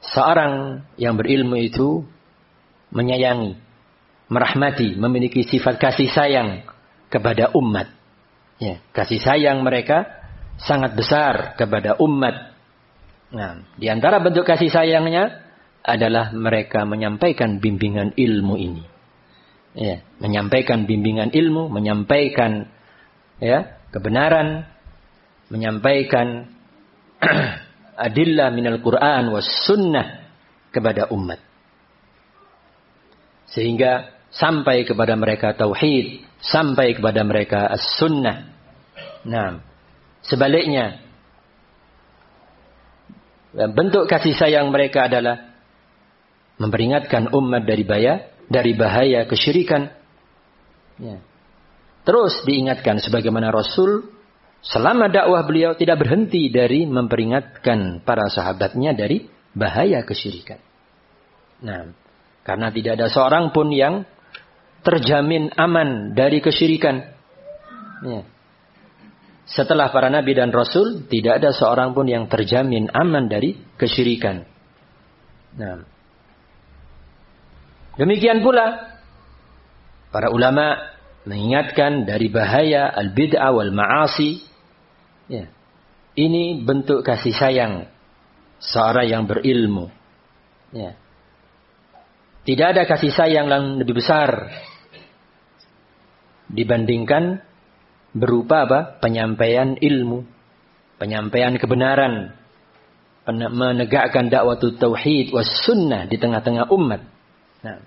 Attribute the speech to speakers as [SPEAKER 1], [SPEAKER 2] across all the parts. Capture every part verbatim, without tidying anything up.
[SPEAKER 1] seorang yang berilmu itu menyayangi, merahmati, memiliki sifat kasih sayang kepada umat. Ya, kasih sayang mereka sangat besar kepada umat. Nah, di antara bentuk kasih sayangnya adalah mereka menyampaikan bimbingan ilmu ini. Ya, menyampaikan bimbingan ilmu, menyampaikan ya, kebenaran, menyampaikan adillah minal Quran was sunnah kepada umat. Sehingga sampai kepada mereka tauhid, sampai kepada mereka as-sunnah. Nah, sebaliknya, bentuk kasih sayang mereka adalah memperingatkan umat dari bahaya, dari bahaya kesyirikan. Ya. Terus diingatkan sebagaimana Rasul selama dakwah beliau tidak berhenti dari memperingatkan para sahabatnya dari bahaya kesyirikan. Nah, karena tidak ada seorang pun yang terjamin aman dari kesyirikan. Ya. Setelah para nabi dan rasul, tidak ada seorang pun yang terjamin aman dari kesyirikan. Nah, demikian pula para ulama mengingatkan dari bahaya al-bid'ah wal ma'asi. Ya. Ini bentuk kasih sayang seorang yang berilmu. Ya. Tidak ada kasih sayang yang lebih besar dibandingkan berupa apa? Penyampaian ilmu, penyampaian kebenaran, menegakkan dakwah tauhid was sunnah di tengah-tengah umat. Nah,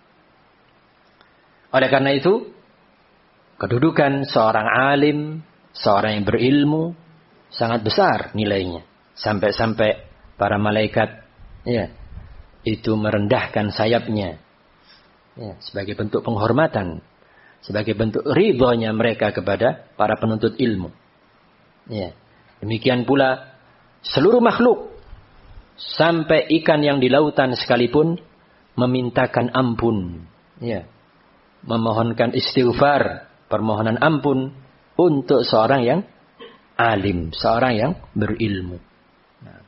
[SPEAKER 1] oleh karena itu, kedudukan seorang alim, seorang yang berilmu sangat besar nilainya. Sampai-sampai para malaikat ya, itu merendahkan sayapnya ya, sebagai bentuk penghormatan, sebagai bentuk ridhonya mereka kepada para penuntut ilmu. Ya. Demikian pula seluruh makhluk, sampai ikan yang di lautan sekalipun memintakan ampun, ya, memohonkan istighfar, permohonan ampun untuk seorang yang alim, seorang yang berilmu. Nah.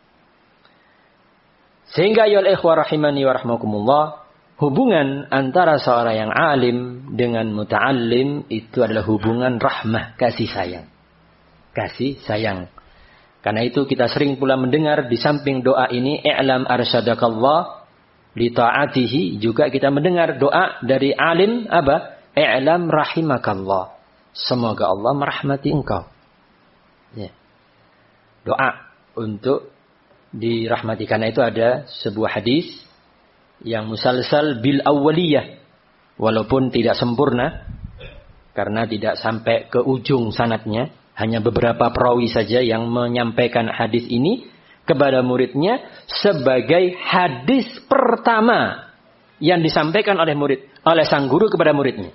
[SPEAKER 1] Sehingga ya ikhwah rahimani wa rahmakumullah, hubungan antara seorang yang alim dengan muta'allim itu adalah hubungan rahmah, kasih sayang. Kasih sayang. Karena itu kita sering pula mendengar di samping doa ini, i'lam arsyadakallah li ta'atihi, juga kita mendengar doa dari alim apa? I'lam rahimakallah. Semoga Allah merahmati engkau. Ya. Doa untuk dirahmati. Karena itu ada sebuah hadis yang musalsal bil awwaliyah, walaupun tidak sempurna karena tidak sampai ke ujung sanadnya, hanya beberapa perawi saja yang menyampaikan hadis ini kepada muridnya sebagai hadis pertama yang disampaikan oleh murid, oleh sang guru kepada muridnya.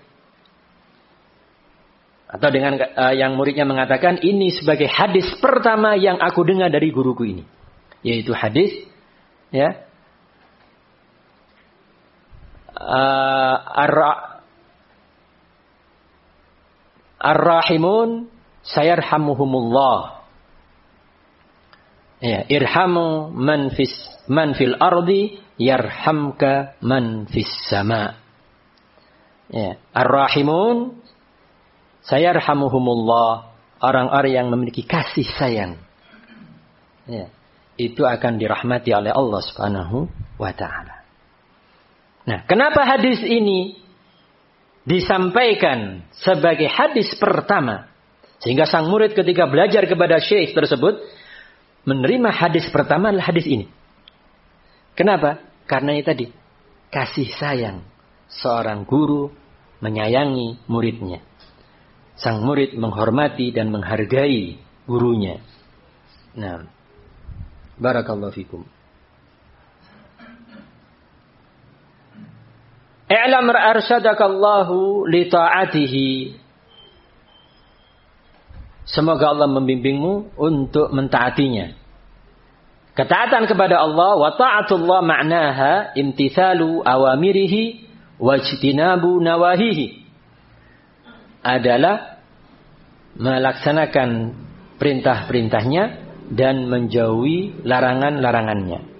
[SPEAKER 1] Atau dengan uh, yang muridnya mengatakan, ini sebagai hadis pertama yang aku dengar dari guruku ini, yaitu hadis ya uh, ar- ar-rahimun sayarhamuhumullah. Ya, irhamu man fis man fil ardi yarhamka man fis sama. Ya, ar-rahimun sayarhamuhumullah, orang-orang yang memiliki kasih sayang. Ya, itu akan dirahmati oleh Allah Subhanahu wa taala. Nah, kenapa hadis ini disampaikan sebagai hadis pertama? Sehingga sang murid ketika belajar kepada syekh tersebut menerima hadis pertama adalah hadis ini. Kenapa? Karena ini tadi, kasih sayang seorang guru menyayangi muridnya. Sang murid menghormati dan menghargai gurunya. Nah, barakallahu fikum. I'lam arsyadakallahu li ta'atihi. Semoga Allah membimbingmu untuk mentaatinya. Ketaatan kepada Allah, wa ta'atullah ma'naha imtithalu awamirihi wajtinabu nawahihi, adalah melaksanakan perintah-perintahnya dan menjauhi larangan-larangannya.